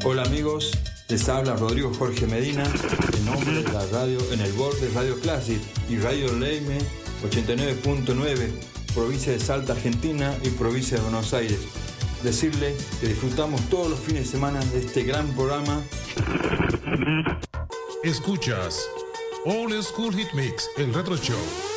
Hola amigos, les habla Rodrigo Jorge Medina, en nombre de la radio en el board de Radio Classic y Radio Leime 89.9, provincia de Salta, Argentina y provincia de Buenos Aires. Decirle que disfrutamos todos los fines de semana de este gran programa. Escuchas Old School Hit Mix, el Retro Show.